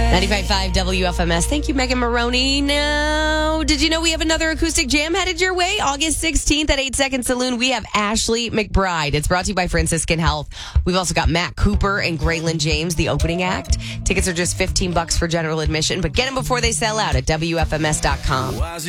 95.5 WFMS. Thank you, Megan Maroney. Now, did you know we have another acoustic jam headed your way? August 16th at 8 Second Saloon, we have Ashley McBride. It's brought to you by Franciscan Health. We've also got Matt Cooper and Graylin James, the opening act. Tickets are just $15 for general admission, but get them before they sell out at WFMS.com.